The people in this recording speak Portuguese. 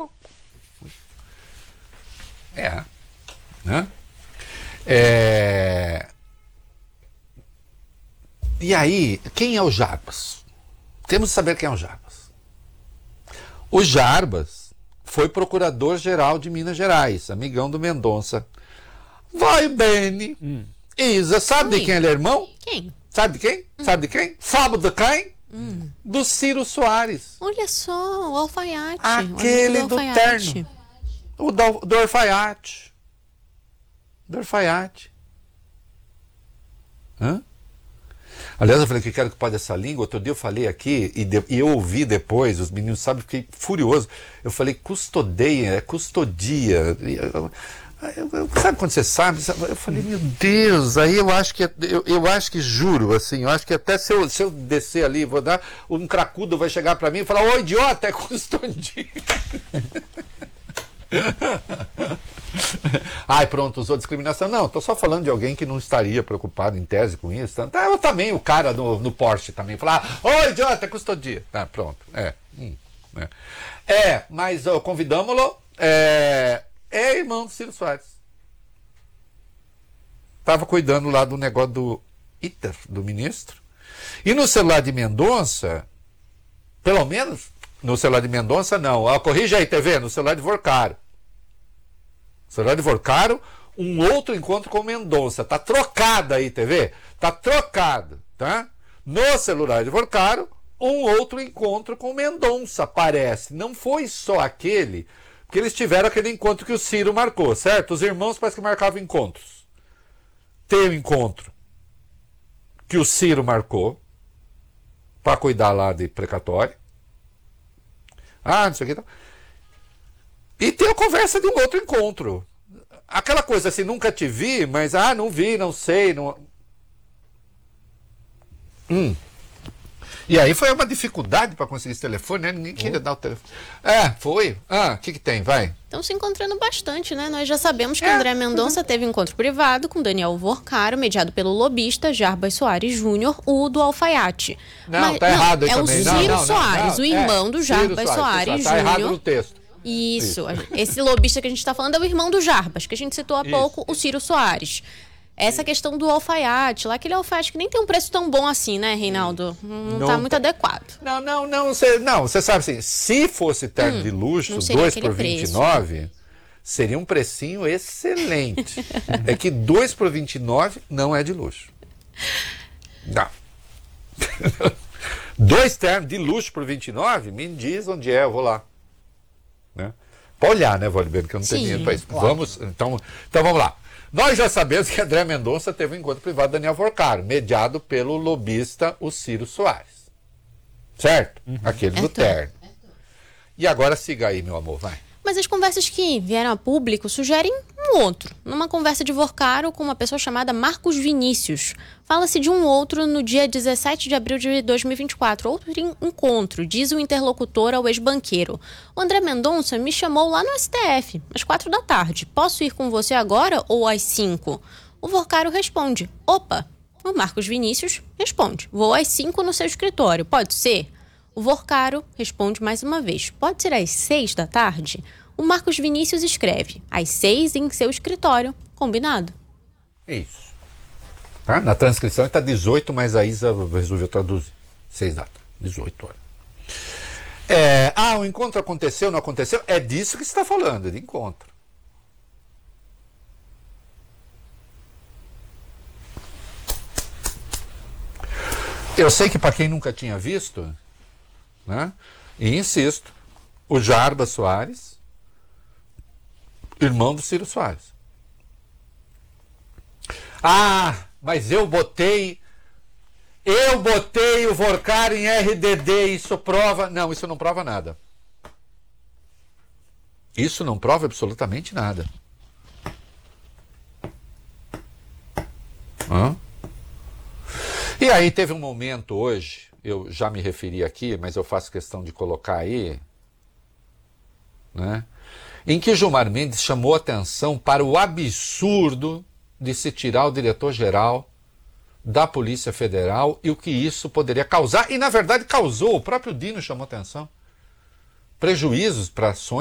Né? E aí, quem é o Jarbas? Temos que saber quem é o Jarbas. O Jarbas foi procurador-geral de Minas Gerais, amigão do Mendonça. Vai, Beni. Isa, sabe de quem ele é irmão? Quem? Sabe de quem? Sabe de quem? Sabe de quem? Do Ciro Soares. Olha só, o alfaiate. Aquele do terno. O do alfaiate. Do alfaiate. Hã? Aliás, eu falei que quero que pode essa língua. Outro dia eu falei aqui e eu ouvi depois, os meninos sabem, fiquei furioso. Eu falei custodeia, é custodia. Sabe quando você sabe? Eu falei, meu Deus, aí eu acho que juro, assim, eu acho que até se eu descer ali, vou dar, um cracudo vai chegar pra mim e falar, ô idiota, é custodia. Ai, pronto, usou discriminação. Não, tô só falando de alguém que não estaria preocupado em tese com isso. Eu também, o cara no Porsche também falar, ô idiota, é custodia. Tá, pronto. Mas convidamos-lo. É irmão do Ciro Soares. Estava cuidando lá do negócio do ITER, do ministro. E no celular de Mendonça, pelo menos, no celular de Mendonça não. Corrija aí, TV, no celular de Vorcaro. No celular de Vorcaro, um outro encontro com Mendonça. Tá trocado aí, TV. Tá trocado, tá? No celular de Vorcaro, um outro encontro com Mendonça, parece. Não foi só aquele... Porque eles tiveram aquele encontro que o Ciro marcou, certo? Os irmãos parece que marcavam encontros. Tem um encontro que o Ciro marcou para cuidar lá de precatório. Não sei o que. Então. E tem a conversa de um outro encontro. Aquela coisa assim, nunca te vi, mas não vi, não sei. Não... E aí foi uma dificuldade para conseguir esse telefone, né? Ninguém queria dar o telefone. Foi. O que tem? Vai. Estão se encontrando bastante, né? Nós já sabemos que André Mendonça teve um encontro privado com Daniel Vorcaro, mediado pelo lobista Jarbas Soares Júnior, o do alfaiate. Não, tá errado aí também. É o Ciro Soares, o irmão do Jarbas Soares Júnior. Tá errado no texto. Isso. Esse lobista que a gente está falando é o irmão do Jarbas, que a gente citou há pouco, o Ciro Soares. Essa questão do alfaiate, lá aquele alfaiate que nem tem um preço tão bom assim, né, Reinaldo? Não tá muito adequado. Não, você sabe assim, se fosse terno de luxo, 2 por 29, seria um precinho excelente. É que 2 por 29 não é de luxo. Não. 2 ternos de luxo por 29, me diz onde eu vou lá. Né? Pode olhar, né, Valdemiro, que eu não tenho dinheiro para isso. Claro. Então vamos lá. Nós já sabemos que André Mendonça teve um encontro privado com Daniel Vorcaro, mediado pelo lobista o Ciro Soares. Certo? Aquele do terno. E agora siga aí, meu amor, vai. Mas as conversas que vieram a público sugerem um outro. Numa conversa de Vorcaro com uma pessoa chamada Marcos Vinícius. Fala-se de um outro no dia 17 de abril de 2024. Outro encontro, diz o interlocutor ao ex-banqueiro. O André Mendonça me chamou lá no STF, às 4 da tarde. Posso ir com você agora ou às 5? O Vorcaro responde, opa. O Marcos Vinícius responde, vou às 5 no seu escritório, pode ser? O Vorcaro responde mais uma vez, pode ser às 6 da tarde? O Marcos Vinícius escreve, às 6 em seu escritório, combinado? Isso. Tá? Na transcrição está 18, mas a Isa resolveu traduzir. 6 da tarde, 18 horas. O encontro aconteceu, não aconteceu? É disso que você está falando, de encontro. Eu sei que para quem nunca tinha visto, né? E insisto, o Jarbas Soares, irmão do Ciro Soares. Mas eu botei o Vorcaro em RDD, isso prova... Não, isso não prova nada. Isso não prova absolutamente nada. E aí teve um momento hoje, eu já me referi aqui, mas eu faço questão de colocar aí, né, em que Gilmar Mendes chamou atenção para o absurdo de se tirar o diretor-geral da Polícia Federal e o que isso poderia causar, e na verdade causou, o próprio Dino chamou atenção, prejuízos para ações